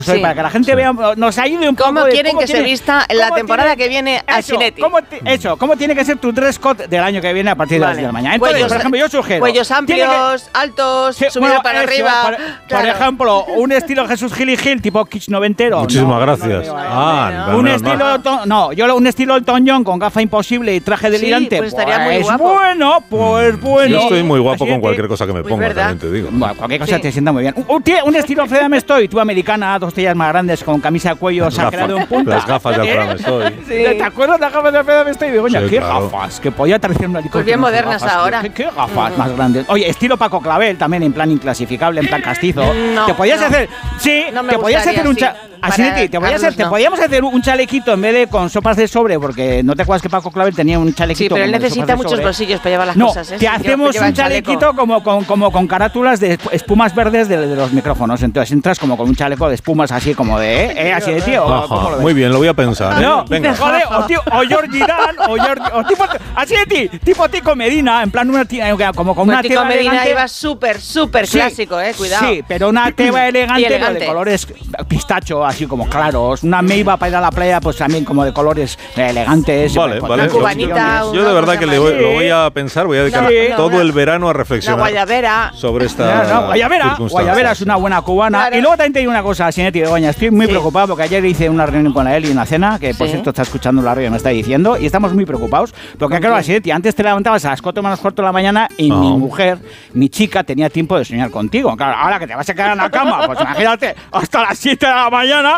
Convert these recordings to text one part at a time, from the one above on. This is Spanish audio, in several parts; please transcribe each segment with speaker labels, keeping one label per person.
Speaker 1: Para que la gente vea, nos ayude un poco.
Speaker 2: ¿Cómo quieren que se vista en la temporada que viene Asinetti?
Speaker 1: ¿Cómo tiene que ser tu dress code del año que viene a partir de las 10 de la mañana? Entonces, por ejemplo, yo sugiero...
Speaker 2: Cuellos amplios, altos, subido para arriba...
Speaker 1: Por ejemplo, un estilo Jesús Gil y Gil, tipo kitsch noventero.
Speaker 3: Muchísimas gracias.
Speaker 1: Un estilo Elton John con gafa imposible y traje delirante.
Speaker 2: Pues estaría muy guapo.
Speaker 1: Bueno.
Speaker 3: Yo estoy muy guapo con cualquier cosa que me ponga, también te digo.
Speaker 1: Bueno, cualquier cosa te sienta muy bien. Un estilo Fred Amestoy, tú americana, dos tellas más grandes con camisa de cuello exagerado en punta.
Speaker 3: Las gafas de Fred Amestoy.
Speaker 1: ¿Te acuerdas de las gafas de Fred Amestoy? Begoña, qué gafas, que podía aterrizar un helicóptero.
Speaker 2: Pues bien modernas ahora.
Speaker 1: ¿Qué gafas más grandes? Oye, estilo Paco Clavel, también en plan inclasificable, en plan castizo.
Speaker 2: Te
Speaker 1: podías hacer... Sí, te podías hacer un... Asinetti, te podíamos hacer un chalequito en vez de con sopas de sobre, porque no te acuerdas que Paco Clavel tenía un chalequito.
Speaker 2: Sí, pero él necesita muchos bolsillos para llevar las cosas.
Speaker 1: Te hacemos un chalequito como con carátulas de espumas verdes de los micrófonos. Entonces entras como con un chaleco de espumas así como de... Asinetti,
Speaker 3: muy bien, lo voy a pensar.
Speaker 1: No, venga. Joder, o George Dan, o tipo... Asinetti, tipo Tico Medina, en plan como con una
Speaker 2: teba
Speaker 1: elegante.
Speaker 2: Medina iba súper clásico, cuidado.
Speaker 1: Sí, pero una teba elegante de colores pistacho, así como claros. Una meiva para ir a la playa, pues también como de colores elegantes.
Speaker 3: Vale.
Speaker 2: Una cubanita.
Speaker 3: Yo de verdad que lo voy a pensar, voy a dedicar todo el verano a reflexionar.
Speaker 2: La guayabera.
Speaker 3: Sobre esta
Speaker 1: Guayabera es una buena cubana. Claro. Y luego también te digo una cosa, Asinetti, Begoña, estoy muy preocupado porque ayer hice una reunión con la Eli, una cena, que por cierto está escuchando la radio y me está diciendo, y estamos muy preocados, porque claro, Asinetti, antes te levantabas a las 4 menos cuarto de la mañana y mi mujer, mi chica, tenía tiempo de soñar contigo. Claro, ahora que te vas a quedar en la cama, pues imagínate, hasta las 7 de la mañana,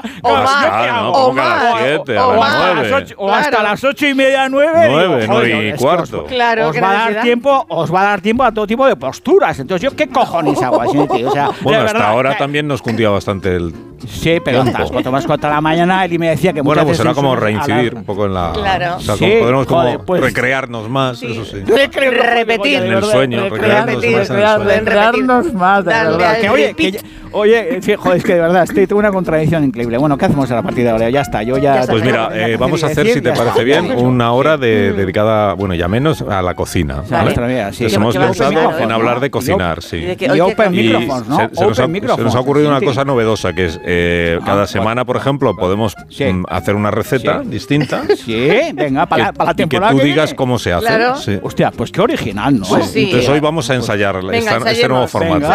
Speaker 1: o hasta las 8 y media, 9
Speaker 3: y cuarto.
Speaker 2: Claro,
Speaker 1: os va a dar tiempo a todo tipo de posturas. Entonces, ¿yo qué cojones hago, Asinetti? O sea,
Speaker 3: bueno, hasta ahora también nos cundía bastante el...
Speaker 1: Sí, pero hasta las 4 más 4 de la mañana Eli me decía que
Speaker 3: bueno, pues será como reincidir un poco en la...
Speaker 2: Claro.
Speaker 3: O sea, podremos recrearnos más, eso sí.
Speaker 2: Repetir.
Speaker 3: En el sueño,
Speaker 1: recrearnos más, de verdad. Oye, joder, es que de verdad, tengo una contradicción increíble. Bueno, ¿qué hacemos a la partida de ahora? Ya está, yo ya...
Speaker 3: Pues mira, vamos a hacer, si te parece bien, una hora dedicada, bueno, ya menos, a la cocina. Nos hemos pensado en hablar de cocinar, sí.
Speaker 1: Y Open Microphones, ¿no?
Speaker 3: Se nos ha ocurrido una cosa novedosa, que es cada semana, por ejemplo, podemos hacer una receta distinta.
Speaker 1: Sí, venga, para la temporada
Speaker 3: y que tú digas cómo se hace.
Speaker 2: Claro.
Speaker 3: Sí.
Speaker 1: Hostia, pues qué original, ¿no?
Speaker 2: Pues sí.
Speaker 3: Entonces hoy vamos a ensayar este nuevo formato.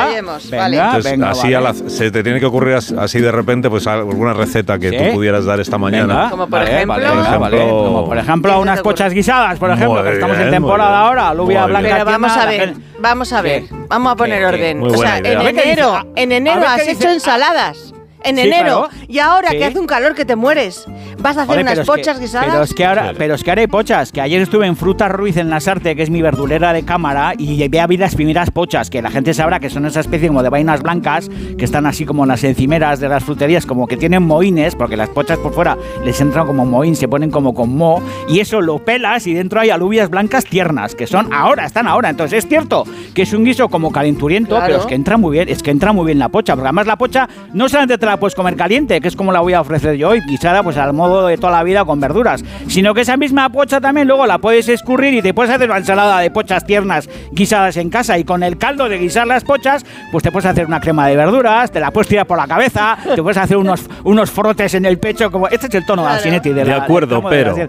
Speaker 3: Se te tiene que ocurrir así de repente, pues alguna receta que tú pudieras dar esta mañana.
Speaker 2: Como por ejemplo.
Speaker 1: Como por ejemplo unas pochas guisadas, por ejemplo, que estamos en temporada ahora, alubia blanca.
Speaker 2: Pero vamos a ver, vamos a poner orden. O sea, en enero has hecho ensaladas. En enero, claro. Y ahora que hace un calor que te mueres, vas a hacer unas pochas guisadas.
Speaker 1: Pero es que ahora hay pochas, que ayer estuve en Frutas Ruiz en Lasarte, que es mi verdulera de cámara, y vi las primeras pochas, que la gente sabrá que son esa especie como de vainas blancas, que están así como en las encimeras de las fruterías, como que tienen mohines, porque las pochas por fuera les entran como mohín, se ponen como con moho, y eso lo pelas y dentro hay alubias blancas tiernas, que están ahora. Entonces es cierto que es un guiso como calenturiento, claro. Pero es que entra muy bien la pocha, porque además la pocha no solamente te la puedes comer caliente, que es como la voy a ofrecer yo hoy, guisada pues al modo de toda la vida con verduras, sino que esa misma pocha también luego la puedes escurrir y te puedes hacer una ensalada de pochas tiernas guisadas en casa, y con el caldo de guisar las pochas pues te puedes hacer una crema de verduras, te la puedes tirar por la cabeza, te puedes hacer unos frotes en el pecho, como este es el tono de Asinetti de acuerdo,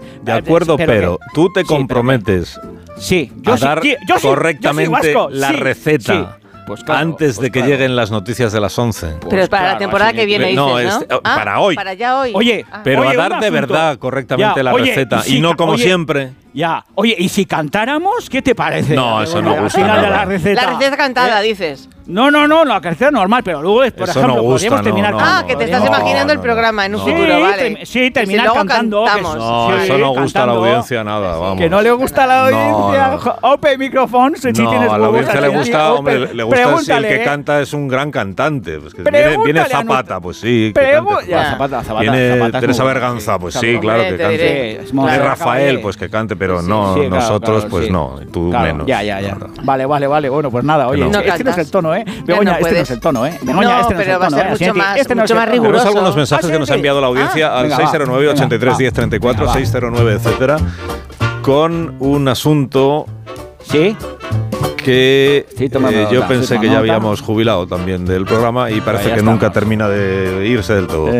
Speaker 3: pero tú te comprometes a dar correctamente la receta. Pues claro, antes de que lleguen las noticias de las 11.
Speaker 2: Pero para la temporada que viene,
Speaker 3: no,
Speaker 2: dices, ¿no?
Speaker 3: Para hoy.
Speaker 2: Para ya hoy.
Speaker 3: Pero a dar de verdad correctamente la receta y no como siempre.
Speaker 1: Oye, ¿y si cantáramos? ¿Qué te parece?
Speaker 3: No, eso no gusta.
Speaker 1: Al final de la receta.
Speaker 2: La receta cantada, dices.
Speaker 1: No, la receta normal, pero luego, por ejemplo,
Speaker 3: no gusta,
Speaker 1: podríamos terminar cantando.
Speaker 2: Que te estás imaginando el programa en un futuro, vale.
Speaker 1: Sí, terminar cantando.
Speaker 3: No, eso no gusta a la audiencia nada, vamos.
Speaker 1: Que no le gusta a la audiencia. Open Microphones, si tienes
Speaker 3: a la audiencia le gusta, hombre, le gusta si el que canta es un gran cantante. Pues que viene Zapata, pues sí.
Speaker 1: Zapata.
Speaker 3: Viene Teresa Berganza, pues sí, claro que cante. Viene Rafael, pues que cante, pero no, nosotros pues no, tú menos.
Speaker 1: Ya. Vale, bueno, pues nada, oye, este no es el tono, Begoña, este no es el tono, Begoña, este no es el tono,
Speaker 2: va a ser mucho más riguroso.
Speaker 3: Tenemos algunos mensajes que nos ha enviado la audiencia al 609 83 10 34, 609, etcétera, con un asunto que yo pensé que ya habíamos jubilado también del programa y parece que nunca termina de irse del todo.